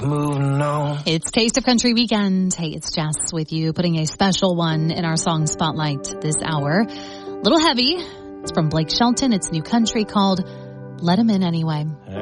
Moving on. It's Taste of Country Weekend. Hey, it's Jess with you, putting a special one in our song spotlight this hour. Little heavy. It's from Blake Shelton. It's new country called Let 'Em In Anyway.